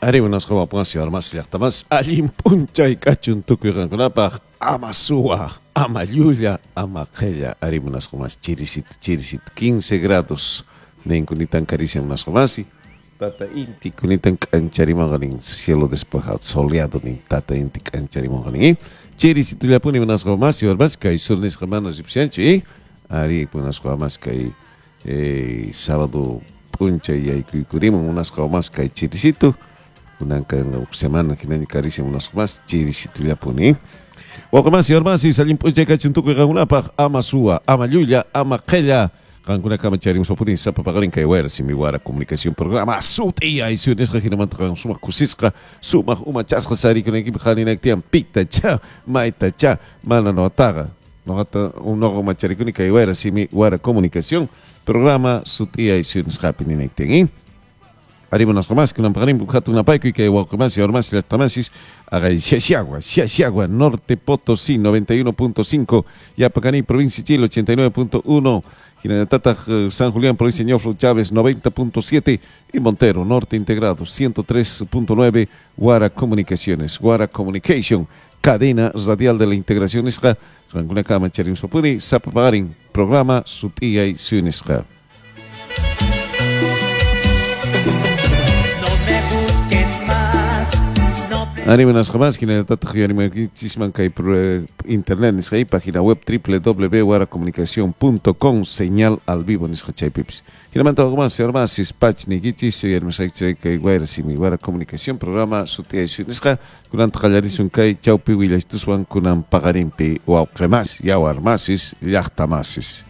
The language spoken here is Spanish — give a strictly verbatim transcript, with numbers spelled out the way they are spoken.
Aribunas qawapunasi armas llaqtamas allin p'unchay kachun tukuy qankunapaq ama suwa, ama llulla, ama qella arimunasqamas chirisita chirisita quince grados ninkunitan cariciamunasqamasi tata inti kunitan k'ancharimanqanin cielo despejado soleado nin tata inti k'ancharimanqanin chirisitullapuni munasqamasi armas kay surnisqamana ripsianchu y ari munasqamas kay eh, sábado p'unchay yaykuykurimon munasqamas kay chirisitu kunanka semana kinani caricia unas más chirisito ya pone wakamasi armasi salim p'unchay kachun tukuy qankunapaq ama suwa ama llulla ama qella qankuna kama charimos puni sapa paqarin kay wayra simi wara comunicación programa sut'iyay sunesqa hinamanta qan sumaq kusisqa sumaq umachasqa sarikunankipaq qaninaktiyan piktacha maytacha mana notaqa noqata unoqa macharikuni kay wayra simi wara comunicación programa sut'iyay sunesqapi ninaktiyan Aribunas más que un amparín buscando una paico y que más y más las tamasis haga Xiaxiagua, Xiaxiagua, Norte Potosí noventa y uno punto cinco, Yapacaní, provincia Chile ochenta y nueve punto uno, Ginatata, San Julián, provincia Ñoflo Chávez noventa punto siete y Montero, Norte Integrado ciento tres punto nueve, Guara Comunicaciones, Guara Communication, cadena radial de la integración isca, Ranguna Kama Cherim Sopuri, Zapapagarin, programa Sutía y Sunisca. Aribunas jamás que en el tata chisman que internet ni hay página web w w w punto guaracomunicación punto com señal al vivo ni escuchay pips. Ginamanta más ser más dispatch ni gichis y el mensaje que guayra si mi guara comunicación programa sutia y sunisca kunan tjalarizun kai chaupi wilas tuswan kunan pagarimpi o más ya armasis ya tamasis.